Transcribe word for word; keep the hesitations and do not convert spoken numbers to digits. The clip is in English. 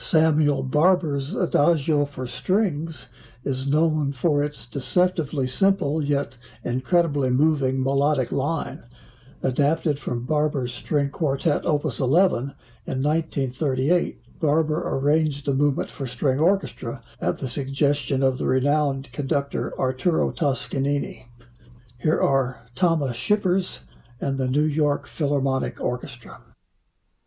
Samuel Barber's Adagio for Strings is known for its deceptively simple yet incredibly moving melodic line. Adapted from Barber's String Quartet Opus eleven in nineteen thirty-eight, Barber arranged the movement for string orchestra at the suggestion of the renowned conductor Arturo Toscanini. Here are Thomas Shippers and the New York Philharmonic Orchestra.